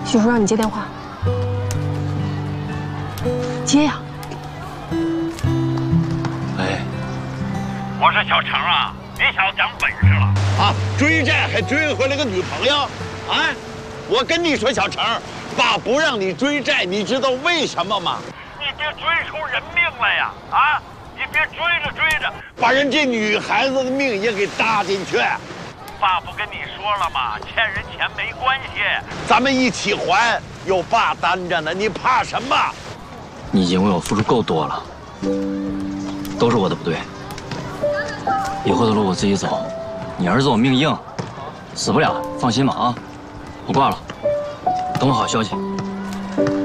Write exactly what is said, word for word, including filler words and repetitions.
许叔让你接电话，接呀！ 喂， 我说小程啊，你小子长本事了啊！追债还追回来个女朋友，啊！我跟你说，小程，爸不让你追债，你知道为什么吗？ 你别追出人命来呀！啊，你别追着追着， 把人这女孩子的命也给搭进去。 爸不跟你说了吗？欠人钱没关系， 咱们一起还，有爸担着呢，你怕什么？ 你已经为我付出够多了，都是我的不对。以后的路我自己走，你儿子我命硬，死不了，放心吧啊！我挂了，等我好消息。